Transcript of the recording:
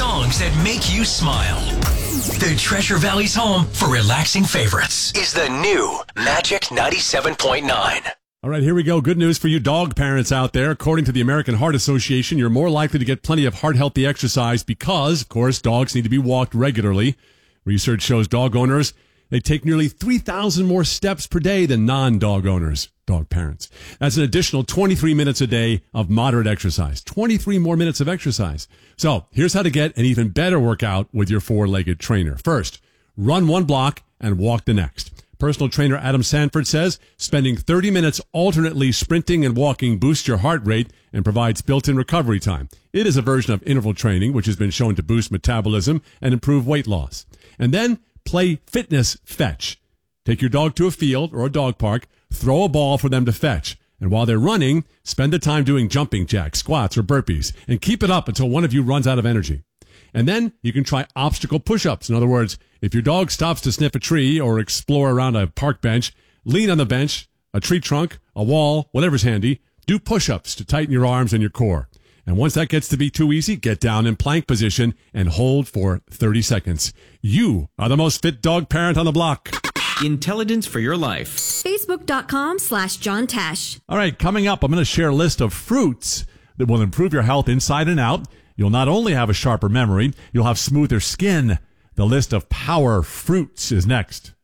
songs that make you smile. The Treasure Valley's home for relaxing favorites is the new Magic 97.9. All right, here we go. Good news for you dog parents out there. According to the American Heart Association, you're more likely to get plenty of heart-healthy exercise because, of course, dogs need to be walked regularly. Research shows dog owners, they take nearly 3,000 more steps per day than non-dog owners, dog parents. That's an additional 23 minutes a day of moderate exercise. 23 more minutes of exercise. So here's how to get an even better workout with your four-legged trainer. First, run one block and walk the next. Personal trainer Adam Sanford says spending 30 minutes alternately sprinting and walking boosts your heart rate and provides built-in recovery time. It is a version of interval training, which has been shown to boost metabolism and improve weight loss. And then play fitness fetch. Take your dog to a field or a dog park, throw a ball for them to fetch. And while they're running, spend the time doing jumping jacks, squats, or burpees, and keep it up until one of you runs out of energy. And then you can try obstacle push-ups. In other words, if your dog stops to sniff a tree or explore around a park bench, lean on the bench, a tree trunk, a wall, whatever's handy. Do push-ups to tighten your arms and your core. And once that gets to be too easy, get down in plank position and hold for 30 seconds. You are the most fit dog parent on the block. Intelligence for your life. Facebook.com/John Tesh. All right, coming up, I'm going to share a list of fruits that will improve your health inside and out. You'll not only have a sharper memory, you'll have smoother skin. The list of power fruits is next.